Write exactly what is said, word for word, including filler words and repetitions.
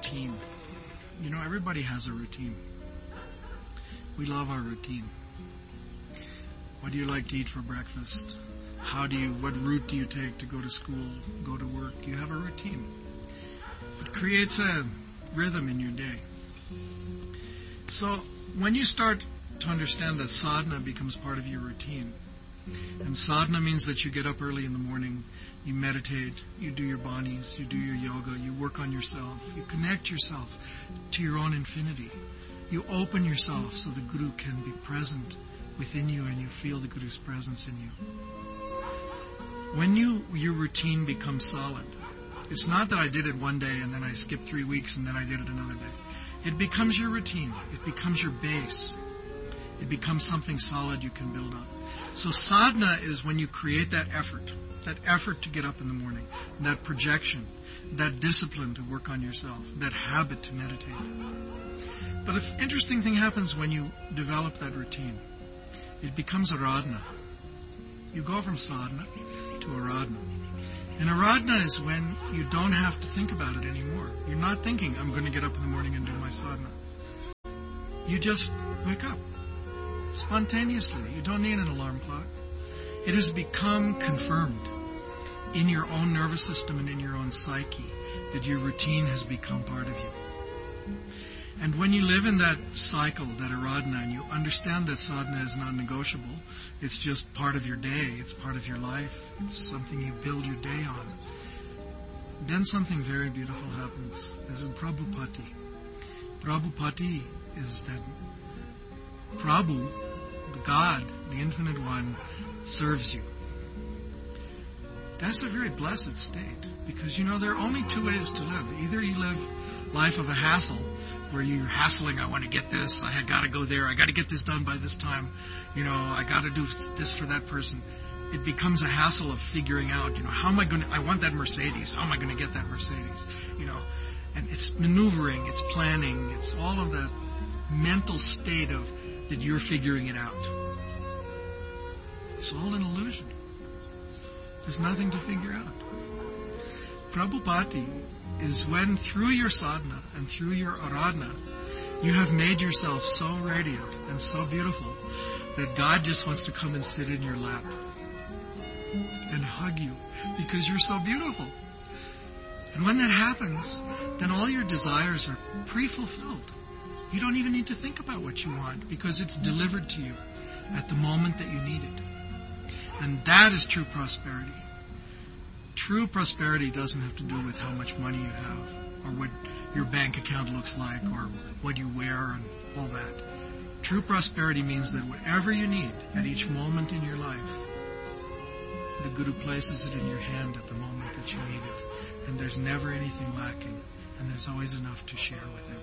routine. You know, everybody has a routine. We love our routine. What do you like to eat for breakfast? How do you, what route do you take to go to school, go to work? You have a routine. It creates a rhythm in your day. So when you start to understand that sadhana becomes part of your routine, and sadhana means that you get up early in the morning, you meditate, you do your banis, you do your yoga, you work on yourself, you connect yourself to your own infinity. You open yourself so the Guru can be present within you and you feel the Guru's presence in you. When you your routine becomes solid, it's not that I did it one day and then I skipped three weeks and then I did it another day. It becomes your routine. It becomes your base. It becomes something solid you can build on. So sadhana is when you create that effort, that effort to get up in the morning, that projection, that discipline to work on yourself, that habit to meditate. But an interesting thing happens when you develop that routine. It becomes aradhana. You go from sadhana to aradhana. And aradhana is when you don't have to think about it anymore. You're not thinking, I'm going to get up in the morning and do my sadhana. You just wake up. Spontaneously. You don't need an alarm clock. It has become confirmed in your own nervous system and in your own psyche that your routine has become part of you. And when you live in that cycle, that aradhana, and you understand that sadhana is not negotiable, it's just part of your day, it's part of your life, it's something you build your day on, then something very beautiful happens. This is Prabhupati. Prabhupati is that Prabhu, the God, the Infinite One, serves you. That's a very blessed state. Because, you know, there are only two ways to live. Either you live life of a hassle, where you're hassling, I want to get this, I got to go there, I got to get this done by this time, you know, I got to do this for that person. It becomes a hassle of figuring out, you know, how am I going to, I want that Mercedes, how am I going to get that Mercedes, you know. And it's maneuvering, it's planning, it's all of that mental state of that you're figuring it out. It's all an illusion. There's nothing to figure out. Prabhupati is when through your sadhana and through your aradhana, you have made yourself so radiant and so beautiful that God just wants to come and sit in your lap and hug you because you're so beautiful. And when that happens, then all your desires are pre-fulfilled. You don't even need to think about what you want because it's delivered to you at the moment that you need it. And that is true prosperity. True prosperity doesn't have to do with how much money you have or what your bank account looks like or what you wear and all that. True prosperity means that whatever you need at each moment in your life, the Guru places it in your hand at the moment that you need it. And there's never anything lacking. And there's always enough to share with everyone.